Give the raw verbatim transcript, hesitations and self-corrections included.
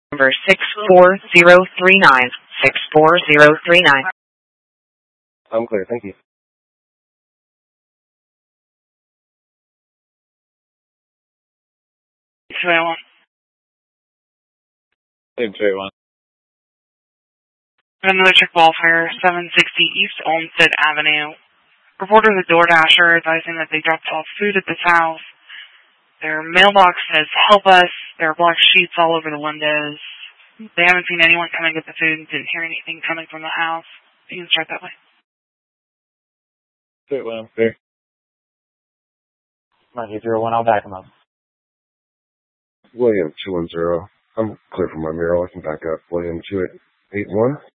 Number six four zero three nine. six four zero three nine. I'm clear, thank you. two eight one. Hey, two eight one. Another check wildfire, seven sixty East Olmsted Avenue. Reporter the DoorDasher advising that they dropped off food at this house. Their mailbox says, help us. There are black sheets all over the windows. They haven't seen anyone come and get the food and didn't hear anything coming from the house. You can start that way. two eight one, I'm clear. nine zero one, I'll back him up. William two one zero. I'm clear from my mural. I can back up. William two eight one.